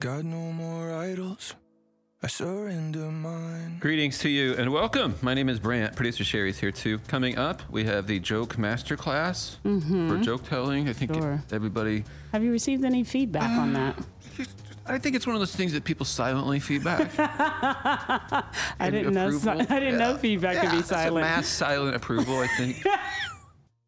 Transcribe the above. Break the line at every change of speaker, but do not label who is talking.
Got no more idols. I surrender mine.
Greetings to you and welcome. My name is Brant. Producer Sherry's here too. Coming up, we have the joke masterclass for joke telling. I think everybody.
Have you received any feedback on that?
I think it's one of those things that people silently feedback.
I didn't know feedback could be silent.
It's a mass silent approval, I think.